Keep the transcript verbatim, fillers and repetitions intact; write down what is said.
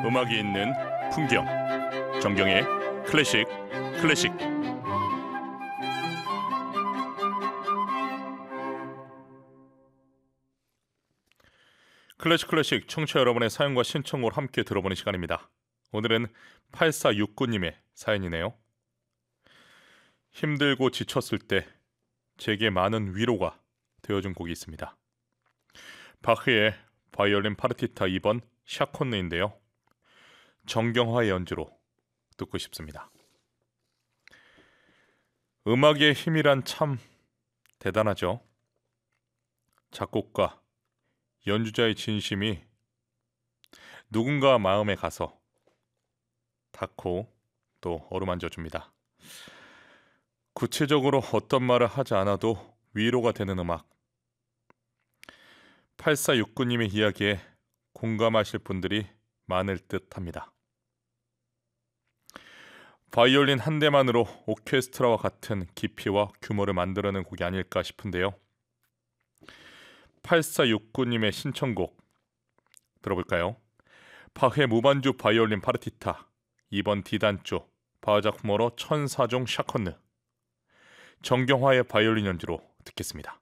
음악이 있는 풍경, 정경의 클래식 클래식. 클래식 클래식 청취자 여러분의 사연과 신청곡을 함께 들어보는 시간입니다. 오늘은 팔사육구 님의 사연이네요. 힘들고 지쳤을 때 제게 많은 위로가 되어준 곡이 있습니다. 바흐의 바이올린 파르티타 이 번 샤콘느인데요. 정경화의 연주로 듣고 싶습니다. 음악의 힘이란 참 대단하죠. 작곡가, 연주자의 진심이 누군가 마음에 가서 닿고 또 어루만져 줍니다. 구체적으로 어떤 말을 하지 않아도 위로가 되는 음악. 팔사육구 님의 이야기에 공감하실 분들이 많을 듯합니다. 바이올린 한 대만으로 오케스트라와 같은 깊이와 규모를 만들어낸 곡이 아닐까 싶은데요. 팔사육구 님의 신청곡 들어볼까요? 바흐의 무반주 바이올린 파르티타 이 번 D단조 바흐자크모로 천사종 샤콘느, 정경화의 바이올린 연주로 듣겠습니다.